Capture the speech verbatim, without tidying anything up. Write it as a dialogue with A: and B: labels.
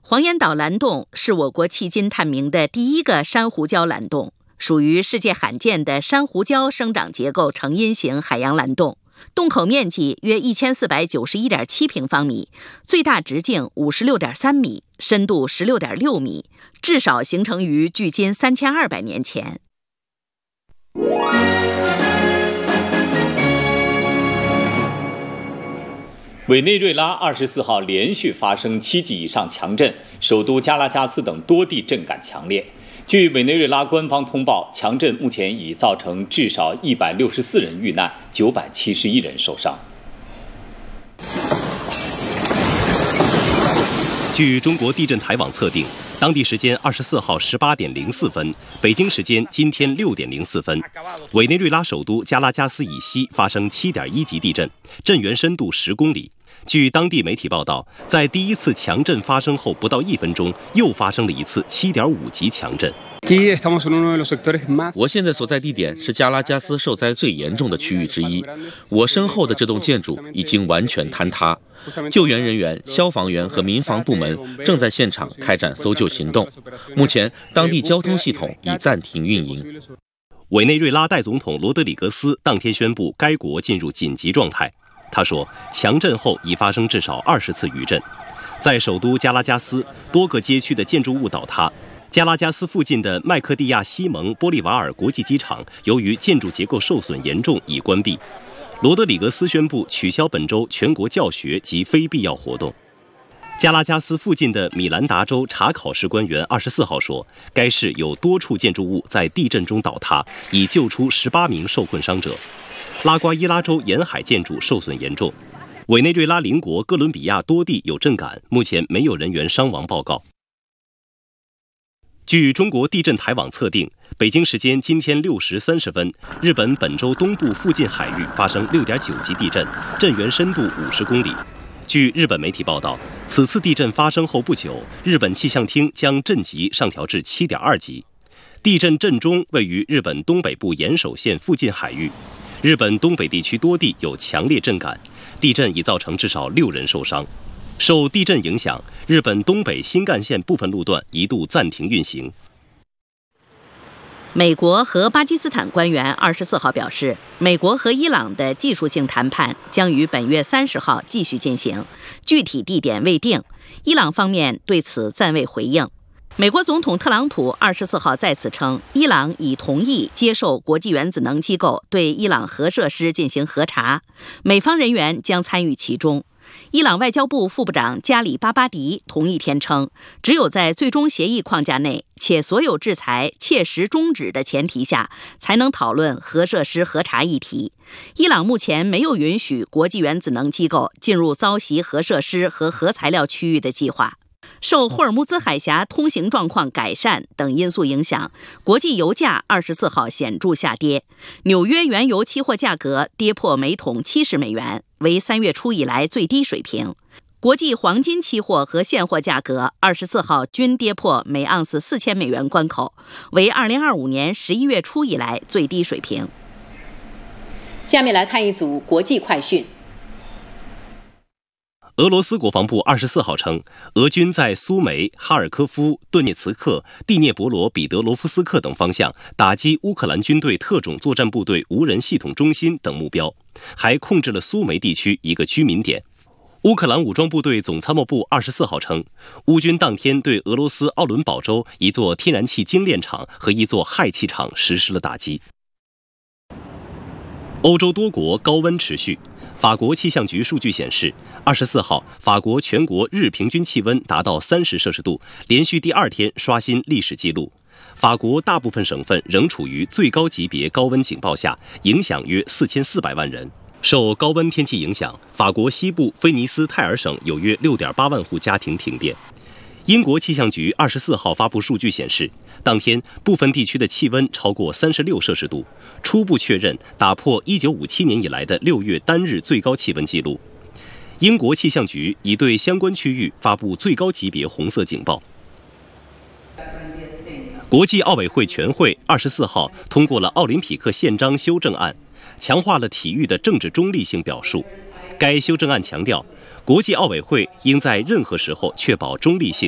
A: 黄岩岛蓝洞是我国迄今探明的第一个珊瑚礁蓝洞，属于世界罕见的珊瑚礁生长结构成因型海洋蓝洞。洞口面积约一千四百九十一点七平方米，最大直径五十六点三米，深度十六点六米，至少形成于距今三千二百年前。
B: 委内瑞拉二十四号连续发生七级以上强震，首都加拉加斯等多地震感强烈。据委内瑞拉官方通报，强震目前已造成至少一百六十四人遇难，九百七十一人受伤。
C: 据中国地震台网测定，当地时间二十四号十八点零四分，北京时间今天六点零四分，委内瑞拉首都加拉加斯以西发生七点一级地震，震源深度十公里。据当地媒体报道，在第一次强震发生后不到一分钟，又发生了一次七点五级强震。
D: 我现在所在地点是加拉加斯受灾最严重的区域之一，我身后的这栋建筑已经完全坍塌，救援人员、消防员和民防部门正在现场开展搜救行动。目前，当地交通系统已暂停运营。
C: 委内瑞拉代总统罗德里格斯当天宣布，该国进入紧急状态。他说，强震后已发生至少二十次余震，在首都加拉加斯，多个街区的建筑物倒塌。加拉加斯附近的麦克蒂亚西蒙玻利瓦尔国际机场，由于建筑结构受损严重，已关闭。罗德里格斯宣布取消本周全国教学及非必要活动。加拉加斯附近的米兰达州查考市官员二十四号说，该市有多处建筑物在地震中倒塌，已救出十八名受困伤者。拉瓜伊拉州沿海建筑受损严重。委内瑞拉邻国哥伦比亚多地有震感，目前没有人员伤亡报告。据中国地震台网测定，北京时间今天六时三十分，日本本州东部附近海域发生六点九级地震，震源深度五十公里。据日本媒体报道，此次地震发生后不久，日本气象厅将震级上调至七点二级。地震震中位于日本东北部岩手县附近海域。日本东北地区多地有强烈震感，地震已造成至少六人受伤。受地震影响，日本东北新干线部分路段一度暂停运行。
A: 美国和巴基斯坦官员二十四号表示，美国和伊朗的技术性谈判将于本月三十号继续进行，具体地点未定。伊朗方面对此暂未回应。美国总统特朗普二十四号再次称，伊朗已同意接受国际原子能机构对伊朗核设施进行核查，美方人员将参与其中。伊朗外交部副部长加里巴巴迪同一天称，只有在最终协议框架内，且所有制裁切实终止的前提下，才能讨论核设施核查议题。伊朗目前没有允许国际原子能机构进入遭袭核设施和核材料区域的计划。受霍尔木兹海峡通行状况改善等因素影响，国际油价二十四号显著下跌，纽约原油期货价格跌破每桶七十美元，为三月初以来最低水平。国际黄金期货和现货价格二十四号均跌破每盎司四千美元关口，为二零二五年十一月初以来最低水平。
E: 下面来看一组国际快讯。
C: 俄罗斯国防部二十四号称，俄军在苏梅、哈尔科夫、顿涅茨克、蒂涅博罗彼得罗夫斯克等方向打击乌克兰军队特种作战部队无人系统中心等目标，还控制了苏梅地区一个居民点。乌克兰武装部队总参谋部二十四号称，乌军当天对俄罗斯奥伦堡州一座天然气精炼厂和一座氦气厂实施了打击。欧洲多国高温持续。法国气象局数据显示，二十四号，法国全国日平均气温达到三十摄氏度，连续第二天刷新历史记录。法国大部分省份仍处于最高级别高温警报下，影响约四千四百万人。受高温天气影响，法国西部菲尼斯泰尔省有约六点八万户家庭停电。英国气象局二十四号发布数据显示，当天部分地区的气温超过三十六摄氏度，初步确认打破一九五七年以来的六月单日最高气温纪录。英国气象局已对相关区域发布最高级别红色警报。国际奥委会全会二十四号通过了奥林匹克宪章修正案，强化了体育的政治中立性表述。该修正案强调，国际奥委会应在任何时候确保中立性，